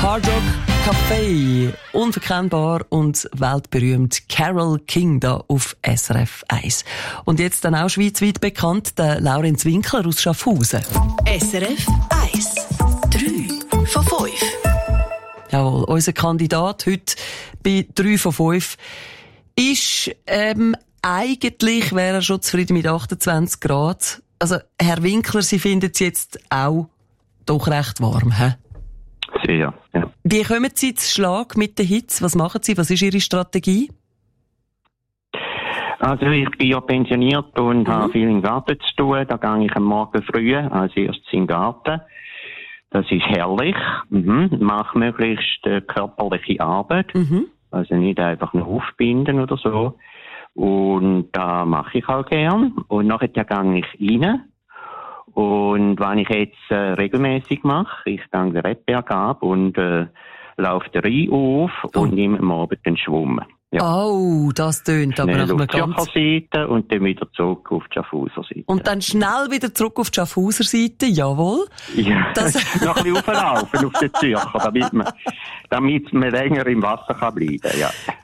Hard Rock Café, unverkennbar und weltberühmt Carole King da auf SRF 1. Und jetzt dann auch schweizweit bekannt, der Laurenz Winkler aus Schaffhausen. SRF 1, 3 von 5. Jawohl, unser Kandidat heute bei 3 von 5 ist, eigentlich wäre er schon zufrieden mit 28 Grad. Also, Herr Winkler, Sie finden es jetzt auch doch recht warm, hä? Sehr, ja. Wie kommen Sie zu Schlag mit der Hitze? Was machen Sie? Was ist Ihre Strategie? Also ich bin ja pensioniert und habe viel im Garten zu tun. Da gehe ich am Morgen früh als erstes in den Garten. Das ist herrlich. Mache möglichst körperliche Arbeit. Also nicht einfach nur aufbinden oder so. Und da mache ich auch gern. Und nachher gehe ich rein. Und was ich jetzt regelmäßig mache, ich gehe den Rebberg ab und laufe den Rhein auf und nehme am Abend den Schwimmen. Ja. Oh, das tönt aber nach einem ganz... Seite und dann wieder zurück auf die Schaffhauser Seite. Und dann schnell wieder zurück auf die Schaffhauser Seite, jawohl. Ja, noch ein bisschen auflaufen auf den Zürcher, damit man länger im Wasser kann bleiben kann, ja.